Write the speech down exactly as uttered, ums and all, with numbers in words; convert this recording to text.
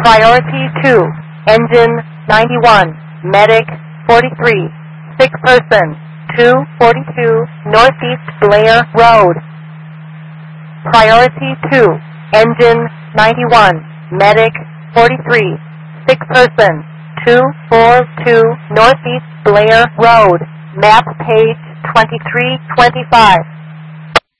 Priority two, engine ninety-one, medic forty-three, sick person two forty-two Northeast Blair Road. Priority two, engine ninety-one, medic forty-three, sick person two forty-two Northeast Blair Road. Map page twenty-three twenty-five.